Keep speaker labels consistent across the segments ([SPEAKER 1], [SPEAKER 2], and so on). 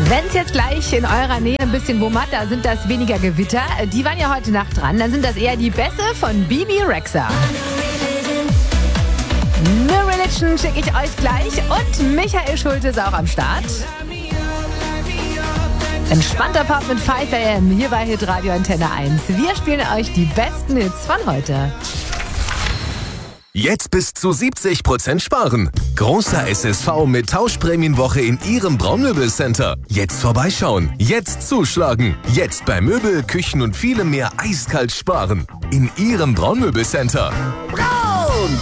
[SPEAKER 1] Wenn es jetzt gleich in eurer Nähe ein bisschen wummert, da sind das weniger Gewitter. Die waren ja heute Nacht dran. Dann sind das eher die Bässe von Bibi Rexha. New Religion schicke ich euch gleich. Und Michael Schulte ist auch am Start. Entspannter Pop mit 5 AM hier bei Hitradio Antenne 1. Wir spielen euch die besten Hits von heute.
[SPEAKER 2] Jetzt bis zu 70% sparen. Großer SSV mit Tauschprämienwoche in Ihrem Braunmöbelcenter. Jetzt vorbeischauen, jetzt zuschlagen. Jetzt bei Möbel, Küchen und vielem mehr eiskalt sparen. In Ihrem Braunmöbelcenter.
[SPEAKER 3] Braun!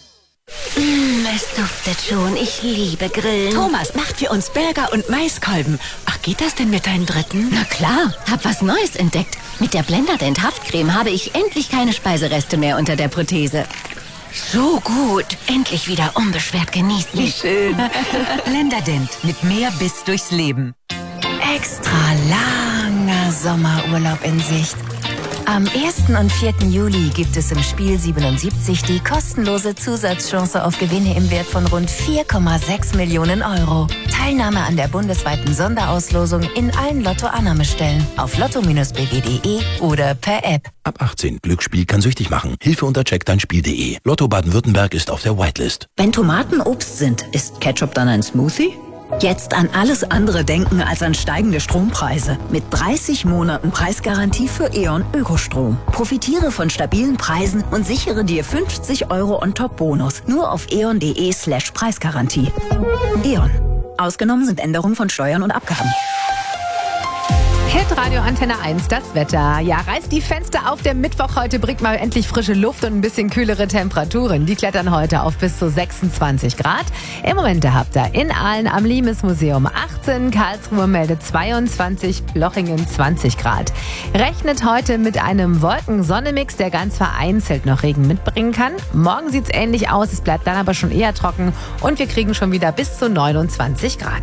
[SPEAKER 3] Es duftet schon. Ich liebe Grillen.
[SPEAKER 4] Thomas macht für uns Burger und Maiskolben. Ach, geht das denn mit deinen Dritten?
[SPEAKER 3] Na klar, hab was Neues entdeckt. Mit der Blenderdent Haftcreme habe ich endlich keine Speisereste mehr unter der Prothese. So gut. Endlich wieder unbeschwert genießen.
[SPEAKER 4] Wie schön. Blenderdent mit mehr Biss durchs Leben.
[SPEAKER 5] Extra langer Sommerurlaub in Sicht. Am 1. und 4. Juli gibt es im Spiel 77 die kostenlose Zusatzchance auf Gewinne im Wert von rund 4,6 Millionen Euro. Teilnahme an der bundesweiten Sonderauslosung in allen Lotto-Annahmestellen auf lotto-bw.de oder per App.
[SPEAKER 6] Ab 18. Glücksspiel kann süchtig machen. Hilfe unter checkdeinspiel.de. Lotto Baden-Württemberg ist auf der Whitelist.
[SPEAKER 7] Wenn Tomaten Obst sind, ist Ketchup dann ein Smoothie? Jetzt an alles andere denken als an steigende Strompreise. Mit 30 Monaten Preisgarantie für E.ON Ökostrom. Profitiere von stabilen Preisen und sichere dir 50 Euro on top Bonus. Nur auf eon.de/Preisgarantie. E.ON. Ausgenommen sind Änderungen von Steuern und Abgaben.
[SPEAKER 1] Hitradio Antenne 1, das Wetter. Ja, reißt die Fenster auf. Der Mittwoch heute bringt mal endlich frische Luft und ein bisschen kühlere Temperaturen. Die klettern heute auf bis zu 26 Grad. Im Moment habt ihr in Aalen am Limes-Museum 18, Karlsruhe meldet 22, Blochingen 20 Grad. Rechnet heute mit einem Wolken-Sonne-Mix, der ganz vereinzelt noch Regen mitbringen kann. Morgen sieht's ähnlich aus, es bleibt dann aber schon eher trocken und wir kriegen schon wieder bis zu 29 Grad.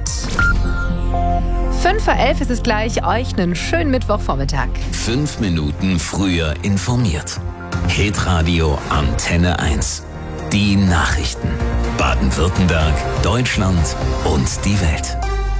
[SPEAKER 1] 5:11 ist es gleich. Euch einen schönen Mittwochvormittag.
[SPEAKER 8] 5 Minuten früher informiert. Hitradio Antenne 1. Die Nachrichten. Baden-Württemberg, Deutschland und die Welt.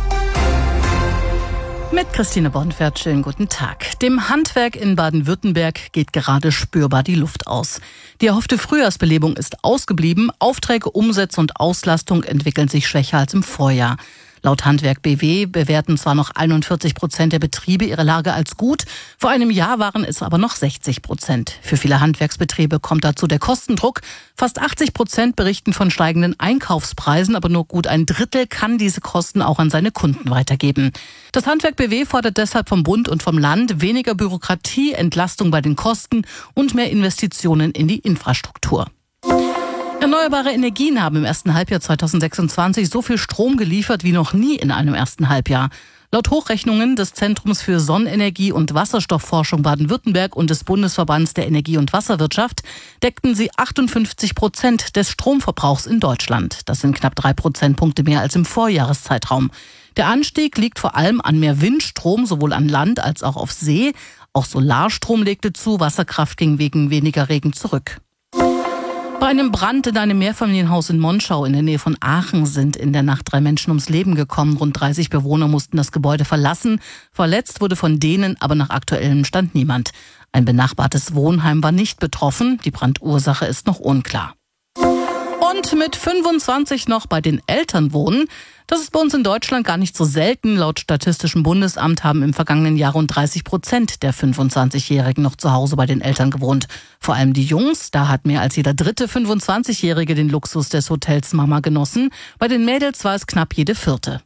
[SPEAKER 9] Mit Christine Bornfeld, schönen guten Tag. Dem Handwerk in Baden-Württemberg geht gerade spürbar die Luft aus. Die erhoffte Frühjahrsbelebung ist ausgeblieben. Aufträge, Umsätze und Auslastung entwickeln sich schwächer als im Vorjahr. Laut Handwerk BW bewerten zwar noch 41% der Betriebe ihre Lage als gut, vor einem Jahr waren es aber noch 60%. Für viele Handwerksbetriebe kommt dazu der Kostendruck. Fast 80% berichten von steigenden Einkaufspreisen, aber nur gut ein Drittel kann diese Kosten auch an seine Kunden weitergeben. Das Handwerk BW fordert deshalb vom Bund und vom Land weniger Bürokratie, Entlastung bei den Kosten und mehr Investitionen in die Infrastruktur. Erneuerbare Energien haben im ersten Halbjahr 2026 so viel Strom geliefert wie noch nie in einem ersten Halbjahr. Laut Hochrechnungen des Zentrums für Sonnenenergie und Wasserstoffforschung Baden-Württemberg und des Bundesverbands der Energie- und Wasserwirtschaft deckten sie 58% des Stromverbrauchs in Deutschland. Das sind knapp 3 Prozentpunkte mehr als im Vorjahreszeitraum. Der Anstieg liegt vor allem an mehr Windstrom, sowohl an Land als auch auf See. Auch Solarstrom legte zu, Wasserkraft ging wegen weniger Regen zurück. Bei einem Brand in einem Mehrfamilienhaus in Monschau in der Nähe von Aachen sind in der Nacht 3 Menschen ums Leben gekommen. Rund 30 Bewohner mussten das Gebäude verlassen. Verletzt wurde von denen aber nach aktuellem Stand niemand. Ein benachbartes Wohnheim war nicht betroffen. Die Brandursache ist noch unklar. Und mit 25 noch bei den Eltern wohnen. Das ist bei uns in Deutschland gar nicht so selten. Laut Statistischem Bundesamt haben im vergangenen Jahr rund 30% der 25-Jährigen noch zu Hause bei den Eltern gewohnt. Vor allem die Jungs, da hat mehr als jeder dritte 25-Jährige den Luxus des Hotels Mama genossen. Bei den Mädels war es knapp jede vierte.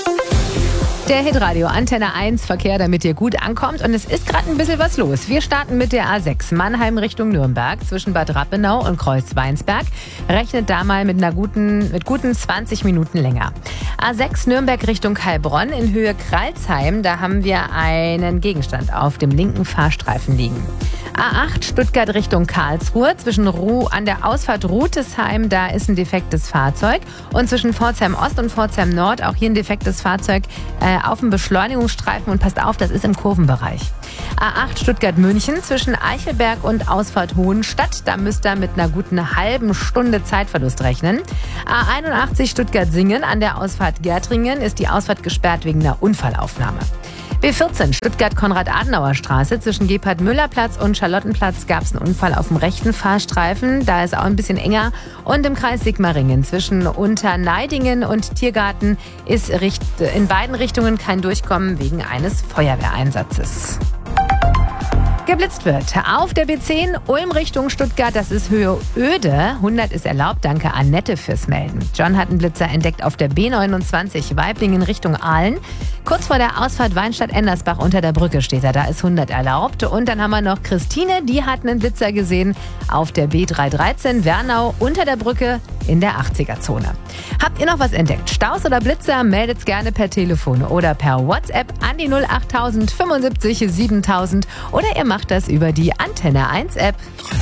[SPEAKER 1] Der Hitradio Antenne 1 Verkehr, damit ihr gut ankommt. Und es ist gerade ein bisschen was los. Wir starten mit der A6 Mannheim Richtung Nürnberg zwischen Bad Rappenau und Kreuzweinsberg. Rechnet da mal mit guten 20 Minuten länger. A6 Nürnberg Richtung Heilbronn in Höhe Kralsheim. Da haben wir einen Gegenstand auf dem linken Fahrstreifen liegen. A8 Stuttgart Richtung Karlsruhe zwischen an der Ausfahrt Rutesheim, da ist ein defektes Fahrzeug. Und zwischen Pforzheim Ost und Pforzheim Nord auch hier ein defektes Fahrzeug auf dem Beschleunigungsstreifen. Und passt auf, das ist im Kurvenbereich. A8 Stuttgart-München zwischen Eichelberg und Ausfahrt Hohenstadt. Da müsst ihr mit einer guten halben Stunde Zeitverlust rechnen. A81 Stuttgart-Singen an der Ausfahrt Gärtringen ist die Ausfahrt gesperrt wegen einer Unfallaufnahme. B14 Stuttgart-Konrad-Adenauer-Straße zwischen Gebhard-Müller-Platz und Charlottenplatz gab es einen Unfall auf dem rechten Fahrstreifen. Da ist auch ein bisschen enger. Und im Kreis Sigmaringen zwischen Unterneidingen und Tiergarten ist in beiden Richtungen kein Durchkommen wegen eines Feuerwehreinsatzes. Geblitzt wird. Auf der B10 Ulm Richtung Stuttgart, das ist Höhe Öde. 100 ist erlaubt. Danke Annette fürs Melden. John hat einen Blitzer entdeckt auf der B29 Weiblingen Richtung Aalen. Kurz vor der Ausfahrt Weinstadt-Endersbach unter der Brücke steht er. Da ist 100 erlaubt. Und dann haben wir noch Christine, die hat einen Blitzer gesehen auf der B313 Wernau unter der Brücke in der 80er-Zone. Habt ihr noch was entdeckt? Staus oder Blitzer? Meldet's gerne per Telefon oder per WhatsApp an die 08000 75 7000 oder ihr macht das über die Antenne 1 App.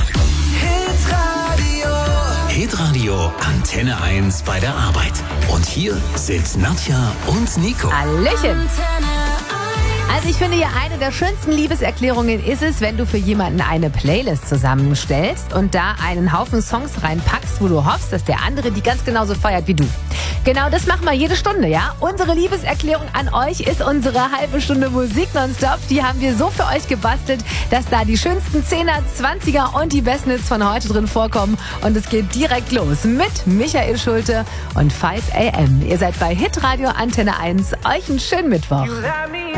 [SPEAKER 8] Hitradio Antenne 1 bei der Arbeit. Und hier sind Nadja und Nico.
[SPEAKER 1] Hallöchen! Also ich finde ja, eine der schönsten Liebeserklärungen ist es, wenn du für jemanden eine Playlist zusammenstellst und da einen Haufen Songs reinpackst, wo du hoffst, dass der andere die ganz genauso feiert wie du. Genau das machen wir jede Stunde, ja? Unsere Liebeserklärung an euch ist unsere halbe Stunde Musik nonstop. Die haben wir so für euch gebastelt, dass da die schönsten 10er, 20er und die besten Hits von heute drin vorkommen. Und es geht direkt los mit Michael Schulte und 5 AM. Ihr seid bei Hitradio Antenne 1. Euch einen schönen Mittwoch.